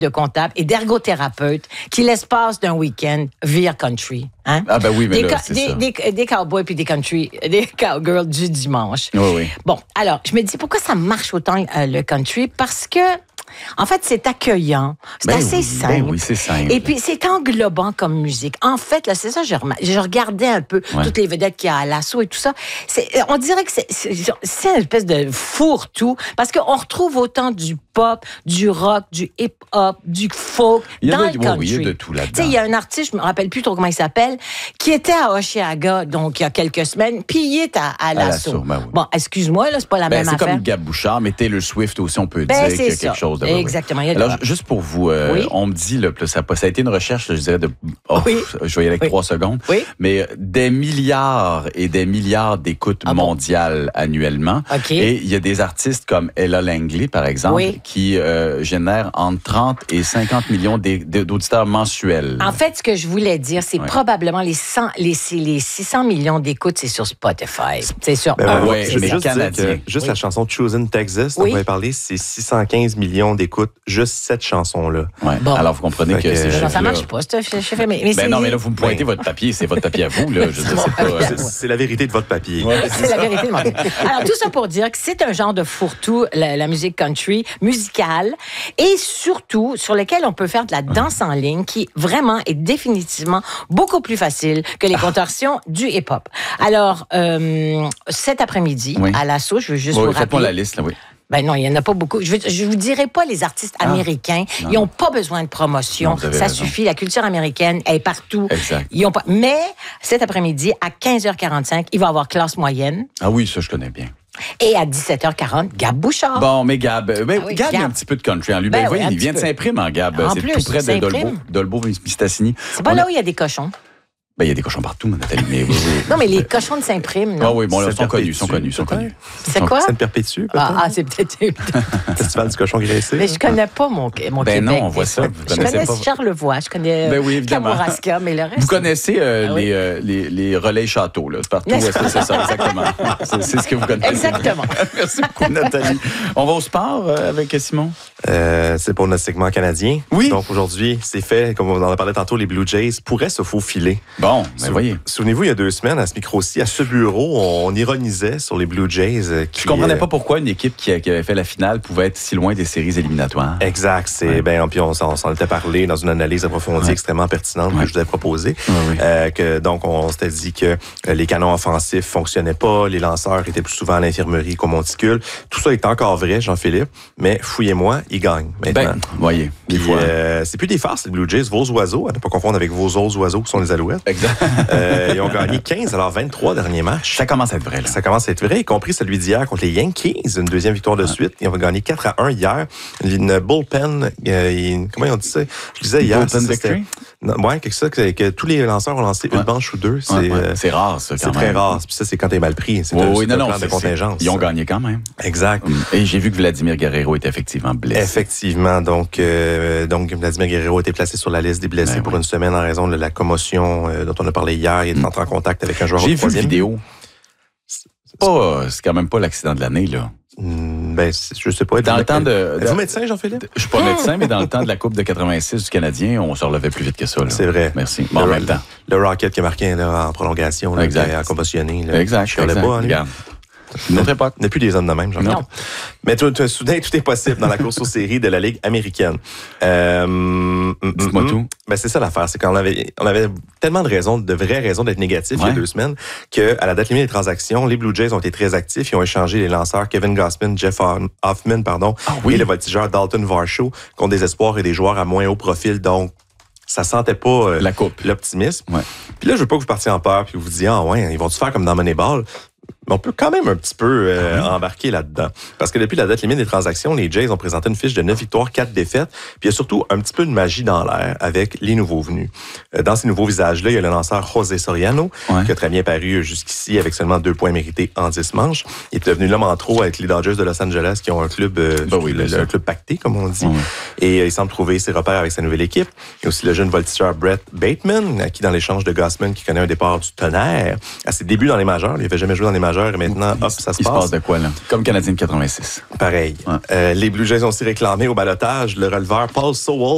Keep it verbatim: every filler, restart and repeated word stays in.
de comptables et d'ergothérapeutes qui, l'espace d'un week-end, virent country. Hein? Ah ben oui, mais des, là, co- c'est des, ça. des, des cowboys puis des country, des cowgirls du dimanche. Oui, oui. Bon, alors, je me dis, pourquoi ça marche autant euh, le country? Parce que, en fait, c'est accueillant. C'est Ben assez oui, simple. ben oui, c'est simple. Et puis, c'est englobant comme musique. En fait, là, c'est ça, je, remar- je regardais un peu Ouais. toutes les vedettes qu'il y a à l'assaut et tout ça. C'est, on dirait que c'est, c'est, c'est une espèce de fourre-tout parce qu'on retrouve autant du pop, du rock, du hip-hop, du folk Il y a dans de- le oui, country. oui, il y a de tout Tu sais, là-dedans. il y a un artiste, je me rappelle plus trop comment il s'appelle, qui était à Oshiaga, donc il y a quelques semaines, puis il est à, à l'assaut. l'assaut, ben oui. Bon, excuse-moi, là, c'est pas la Ben, même c'est affaire. comme Gab Bouchard, mais Taylor Swift aussi, on peut Ben, dire c'est qu'il y a ça. quelque chose de... oui, oui. Exactement, il y a de- Alors, juste pour vous, euh, Oui. on me dit, là, ça, a pas- ça a été une recherche, je dirais, de... Oh, Oui. Je vais y aller avec Oui. trois secondes. Oui. Mais des milliards et des milliards d'écoutes Ah bon? mondiales annuellement. OK. Et il y a des artistes comme Ella Langley, par exemple, Oui. qui euh, génèrent entre trente et cinquante millions d'é- d'auditeurs mensuels. En fait, ce que je voulais dire, c'est Ouais. probablement les, cent, les, c'est les six cents millions d'écoutes, c'est sur Spotify. C'est sur Ben un, ouais, je c'est veux mais ça. juste dire canadien. que juste Oui. la chanson Choosing Texas, dont Oui. on va parler, c'est six cent quinze millions d'écoutes, juste cette chanson-là. Ouais. Bon. Alors, vous comprenez Fait que que- ces Non, Non, ça chiffres-là- marche pas, ce chef. Mais, mais Ben c'est, non, mais là, vous me pointez Oui. votre papier, c'est votre papier à vous, là. Je veux dire, c'est pas... Ouais. C'est c'est la vérité de votre papier. Ouais. c'est la vérité de mon Dieu. Alors, tout ça pour dire que c'est un genre de fourre-tout, la, la musique country, musicale, et surtout, sur lequel on peut faire de la danse en ligne, qui vraiment est définitivement beaucoup plus facile que les contorsions du hip-hop. Alors, euh, cet après-midi, Oui. à l'assaut, je veux juste Oui, vous faites-moi rappeler... la liste, là, oui. Ben non, il y en a pas beaucoup. Je, veux- je vous dirai pas les artistes Ah. américains. Non, Ils ont non. pas besoin de promotion. Non, vous avez Ça raison. suffit. La culture américaine est partout. Exact. Ils ont pas. Mais cet après-midi, à quinze heures quarante-cinq, il va y avoir classe moyenne. Ah oui, ça, je connais bien. Et à dix-sept heures quarante, Gab Bouchard. Bon, mais Gab, euh, ben, Ah oui, Gab, il y a un Gab. petit peu de country en lui. Ben Ben, oui, voyez, un il vient petit de peu. Saint-Prime, en Gab. En C'est plus, tout près de Saint-Prime. Dolbeau, Dolbeau-Mistassini. C'est pas On là a- où il y a des cochons. Ben, il y a des cochons partout, Nathalie, mais oui, oui. Non, mais les cochons de Saint-Prime, non? Ah oui, bon, là, Ça ils sont connus, ils perpétue, sont connus, ils sont peut-être. connus. C'est quoi? Ça ne perpétue, peut-être? Ah, ah, c'est peut-être... Festival du cochon graissé. mais je connais pas mon, mon Ben Québec. non, on voit ça, vous Je connaissez connais pas. Charlevoix, je connais Ben oui, évidemment. Kamouraska, mais le reste... Vous connaissez euh, Ah oui. les, euh, les, les relais châteaux, là. C'est partout. N'est-ce ouais, c'est c'est ça, exactement. C'est c'est ce que vous connaissez. Exactement. Merci beaucoup, Nathalie. On va au sport euh, avec Simon? Euh, c'est pour notre segment canadien. Oui. Donc aujourd'hui, c'est fait, comme on en a parlé tantôt, les Blue Jays pourraient se faufiler. Bon, ben Sou- voyez. Souvenez-vous, il y a deux semaines, à ce micro-ci, à ce bureau, on ironisait sur les Blue Jays. euh, Qui, Je comprenais euh, pas pourquoi une équipe qui, a- qui avait fait la finale pouvait être si loin des séries éliminatoires. Exact. C'est, Ouais. ben, puis on, s'en- on s'en était parlé dans une analyse approfondie Ouais. extrêmement pertinente Ouais. que je vous ai proposée. Ouais, oui. Euh, que, donc, on s'était dit que euh, les canons offensifs fonctionnaient pas, les lanceurs étaient plus souvent à l'infirmerie qu'au monticule. Tout ça est encore vrai, Jean-Philippe, mais fouillez-moi, ils gagnent maintenant. Ben, voyez, des Puis, fois. euh, c'est plus des farces, les Blue Jays, vos oiseaux, à ne pas confondre avec vos autres oiseaux qui sont les Alouettes. Exact. Euh, ils ont gagné quinze à leurs vingt-trois derniers matchs. Ça commence à être vrai, là. Ça commence à être vrai, y compris celui d'hier contre les Yankees, une deuxième victoire de suite. Ils ont gagné quatre à un hier. Une bullpen, euh, il- comment ils ont dit ça? Je disais hier. Bullpen ça, c'était- victory? Non, ouais, quelque chose que, que tous les lanceurs ont lancé Ouais. une manche ou deux. C'est Ouais, ouais. euh, C'est rare, ça, quand c'est très même. rare. Puis ça, c'est quand t'es mal pris. C'est Oui, un, oui, c'est non, un non, plan de c'est- contingence. c'est- Ils ont gagné quand même. Exact. Et j'ai vu que Vladimir Guerrero était effectivement blessé. Effectivement, donc, euh, donc Vladimir Guerrero a été placé sur la liste des blessés Ben pour oui. une semaine en raison de la commotion euh, dont on a parlé hier. Il est entré en contact avec un joueur au J'ai vu la troisième. vidéo. C'est pas, c'est quand même pas l'accident de l'année, là. Hmm, ben, c'est- je sais pas. Dans le temps de... Êtes-vous médecin, Jean-Philippe? Je suis pas médecin, mais dans le temps de la Coupe de quatre-vingt-six du Canadien, on se relevait plus vite que ça, là. C'est vrai. Merci. Bon, en le, même temps. le Rocket qui a marqué là, en prolongation, là, Exact. qui a commotionné. Là. Exact. Je chialais exact. pas, hein, lui. Regarde. Une autre époque. Il n'y a plus des hommes de même, jean Non. Mais tout, tout- soudain, tout est possible dans la course aux séries de la Ligue américaine. Euh, hum, hum, Dites-moi hum. tout. Ben, c'est ça l'affaire, c'est qu'on avait, on avait tellement de raisons, de vraies raisons d'être négatifs il y Ouais. a deux semaines, qu'à la date limite des transactions, les Blue Jays ont été très actifs. Ils ont échangé les lanceurs Kevin Gausman, Jeff Hoffman, pardon, Ah oui. et le voltigeur Dalton Varsho, contre des espoirs et des joueurs à moins haut profil. Donc, ça sentait pas euh, La coupe. l'optimisme. Ouais. Puis là, je veux pas que vous partiez en peur puis que vous vous disiez, ah ouais, ils vont se faire comme dans Moneyball. Mais on peut quand même un petit peu euh, Ah embarquer là-dedans. Parce que depuis la date limite des transactions, les Jays ont présenté une fiche de neuf victoires, quatre défaites. Puis il y a surtout un petit peu de magie dans l'air avec les nouveaux venus. Euh, Dans ces nouveaux visages-là, il y a le lanceur José Soriano, Ouais. qui a très bien paru jusqu'ici avec seulement deux points mérités en dix manches. Il est devenu l'homme en trop avec les Dodgers de Los Angeles, qui ont un club, euh, Ben oui, le- bien sûr. un club pacté, comme on dit. Ouais. Et euh, il semble trouver ses repères avec sa nouvelle équipe. Il y a aussi le jeune voltigeur Brett Bateman, qui, dans l'échange de Gausman, qui connaît un départ du tonnerre, à ses débuts dans les majeurs. Il n'avait jamais joué dans les majeurs et maintenant, hop, ça se Il se passe. passe de quoi, là? Comme Canadien de quatre-vingt-six. Pareil. Ouais. Euh, les Blue Jays ont aussi réclamé au balotage le releveur Paul Sowell,